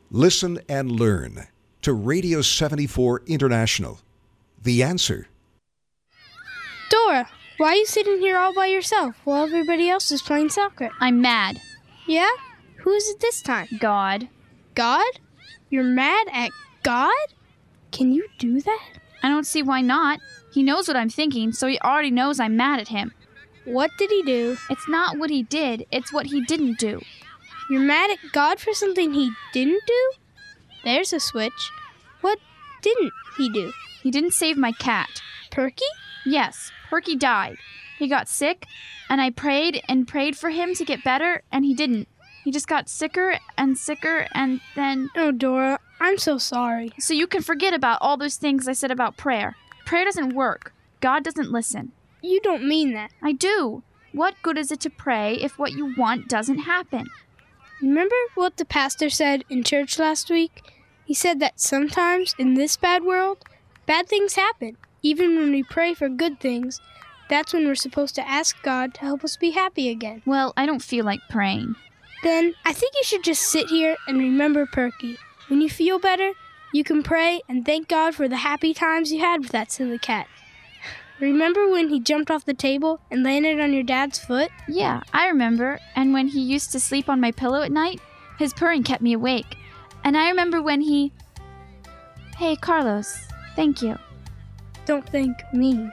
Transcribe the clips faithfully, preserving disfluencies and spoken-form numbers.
Listen and learn to Radio seventy-four International. The Answer. Dora, why are you sitting here all by yourself while everybody else is playing soccer? I'm mad. Yeah? Who is it this time? God. God? You're mad at God? Can you do that? I don't see why not. He knows what I'm thinking, so he already knows I'm mad at him. What did he do? It's not what he did, it's what he didn't do. You're mad at God for something he didn't do? There's a switch. What didn't he do? He didn't save my cat. Perky? Yes, Perky died. He got sick, and I prayed and prayed for him to get better, and he didn't. He just got sicker and sicker, and then... Oh, Dora, I'm so sorry. So you can forget about all those things I said about prayer. Prayer doesn't work. God doesn't listen. You don't mean that. I do. What good is it to pray if what you want doesn't happen? Remember what the pastor said in church last week? He said that sometimes in this bad world, bad things happen. Even when we pray for good things, that's when we're supposed to ask God to help us be happy again. Well, I don't feel like praying. Then I think you should just sit here and remember Perky. When you feel better, you can pray and thank God for the happy times you had with that silly cat. Remember when he jumped off the table and landed on your dad's foot? Yeah, I remember. And when he used to sleep on my pillow at night, his purring kept me awake. And I remember when he... Hey, Carlos, thank you. Don't thank me.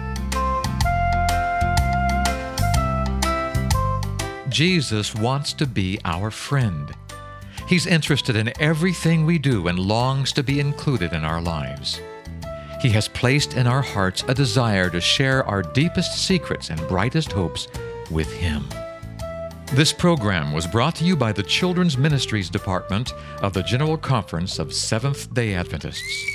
Jesus wants to be our friend. He's interested in everything we do and longs to be included in our lives. He has placed in our hearts a desire to share our deepest secrets and brightest hopes with Him. This program was brought to you by the Children's Ministries Department of the General Conference of Seventh-day Adventists.